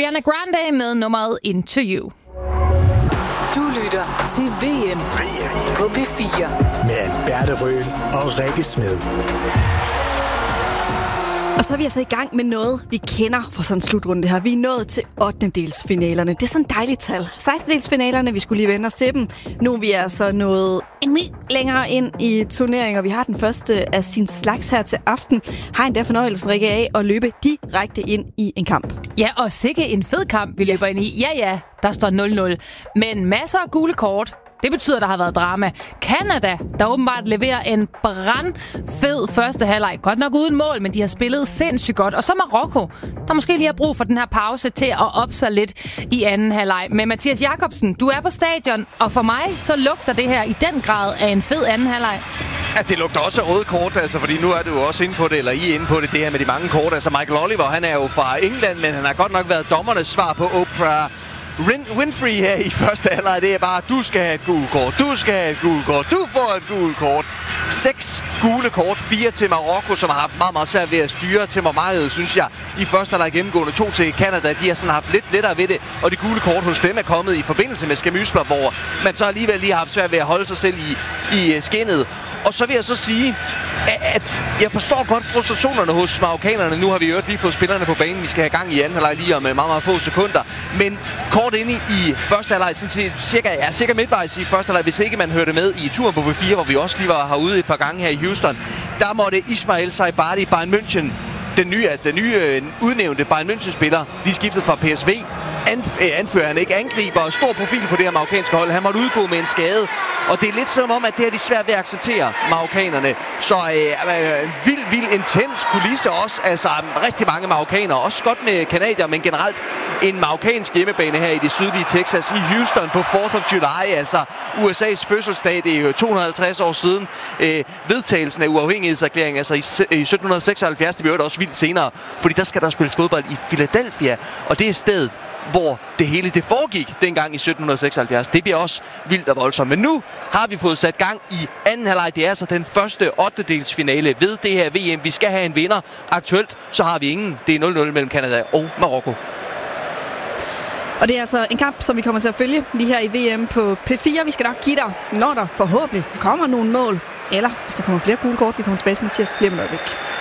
Ariana Grande med nummeret Into You. Du lytter til VM på P4 med Alberte Røhl og Rikke Smed. Og så er vi altså i gang med noget, vi kender fra sådan en slutrunde her. Vi er nået til 8-delsfinalerne. Det er sådan en dejligt tal. 16-delsfinalerne, vi skulle lige vende os til dem. Nu er vi altså nået en længere ind i turneringen, og vi har den første af sin slags her til aften. Har endda fornøjelsen, Rikke, af at løbe direkte ind i en kamp. Ja, og sikke en fed kamp, vi løber ind i. Ja, der står 0-0. Men masser af gule kort. Det betyder, at der har været drama. Canada, der åbenbart leverer en brandfed første halvleg. Godt nok uden mål, men de har spillet sindssygt godt. Og så Marokko, der måske lige har brug for den her pause til at oppe sig lidt i anden halvleg. Men Mathias Jakobsen, du er på stadion, og for mig så lugter det her i den grad af en fed anden halvleg. Ja, det lugter også af røde kort, altså, fordi nu er du jo også inde på det, eller I er inde på det, det her med de mange kort. Altså Michael Oliver, han er jo fra England, men han har godt nok været dommernes svar på Oprah Winfrey her i første halvleg. Det er bare, du skal have et gult kort, du skal have et gult kort, du får et gult kort. 6 gule kort, 4 til Marokko, som har haft meget, meget svært ved at styre temperamentet, synes jeg, i første halvleg gennemgående. 2 til Canada, de har sådan haft lidt lettere ved det, og de gule kort hos dem er kommet i forbindelse med skærmysler, hvor man så alligevel lige har haft svært ved at holde sig selv i skinnet. Og så vil jeg så sige, at jeg forstår godt frustrationerne hos marokkanerne. Nu har vi jo lige fået spillerne på banen. Vi skal have gang i anden halvleg lige om meget, meget få sekunder. Men kort inde i første halvleg, cirka midtvejs i første halvleg, hvis ikke man hørte med i turen på P4, hvor vi også lige var herude et par gange her i Houston, der måtte Ismail Saibari, Bayern München, den nye udnævnte Bayern München-spiller, lige skiftet fra PSV. Anfører han ikke angriber og stor profil på det her marokkanske hold. Han måtte udgå med en skade, og det er lidt som om, at det er de svært ved at acceptere, marokkanerne. Så vild intens kulisse også. Altså rigtig mange marokkanere, også godt med canadier, men generelt en marokkansk hjemmebane her i det sydlige Texas, i Houston på 4th of July, altså USA's fødselsdag. Det er jo 250 år siden vedtagelsen af uafhængighedserklæringen, altså i 1776. Det bliver også vildt senere, fordi der skal der spilles fodbold i Philadelphia, og det er stedet, hvor det hele det foregik dengang i 1776. Det bliver også vildt og voldsomt. Men nu har vi fået sat gang i anden halvleg. Det er altså den første 8-delsfinale ved det her VM. Vi skal have en vinder. Aktuelt så har vi ingen. Det er 0-0 mellem Canada og Marokko. Og det er altså en kamp, som vi kommer til at følge lige her i VM på P4. Vi skal nok give dig, når der forhåbentlig kommer nogle mål. Eller hvis der kommer flere gule kort, vi kommer tilbage til Mathias lige om et øjeblik.